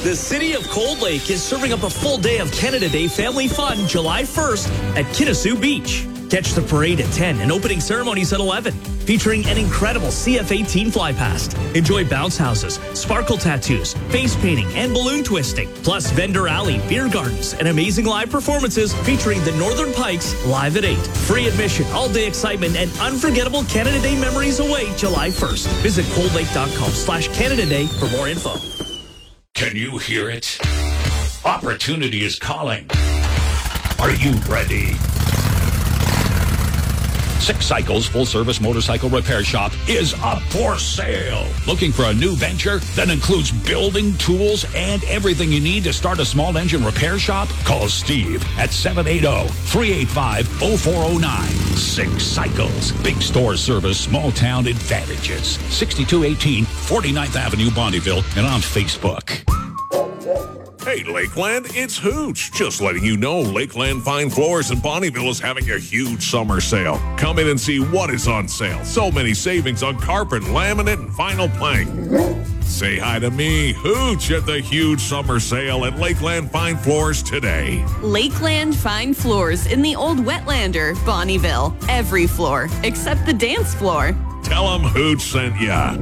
The city of Cold Lake is serving up a full day of Canada Day family fun July 1st at Kinnasoo Beach. Catch the parade at 10 and opening ceremonies at 11, featuring an incredible CF-18 fly past. Enjoy bounce houses, sparkle tattoos, face painting, and balloon twisting. Plus vendor alley, beer gardens, and amazing live performances featuring the Northern Pikes live at 8. Free admission, all-day excitement, and unforgettable Canada Day memories await July 1st. Visit coldlake.com/Canada Day for more info. Can you hear it? Opportunity is calling. Are you ready? Six Cycles full-service motorcycle repair shop is up for sale. Looking for a new venture that includes building, tools, and everything you need to start a small engine repair shop? Call Steve at 780-385-0409. Six Cycles. Big store service, small town advantages. 6218 49th Avenue, Bonnyville, and on Facebook. Hey, Lakeland, it's Hooch. Just letting you know Lakeland Fine Floors in Bonnyville is having a huge summer sale. Come in and see what is on sale. So many savings on carpet, laminate, and vinyl plank. Say hi to me, Hooch, at the huge summer sale at Lakeland Fine Floors today. Lakeland Fine Floors in the Old Wetlander, Bonnyville. Every floor except the dance floor. Tell them Hooch sent ya.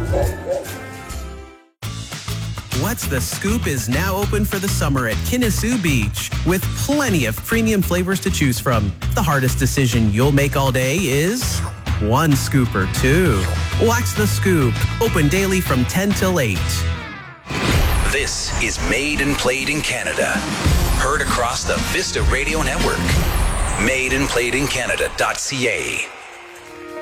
What's the Scoop is now open for the summer at Kinnasoo Beach with plenty of premium flavors to choose from. The hardest decision you'll make all day is one scoop or two. What's the Scoop? Open daily from 10 till 8. This is Made and Played in Canada. Heard across the Vista Radio Network. MadeandPlayedInCanada.ca.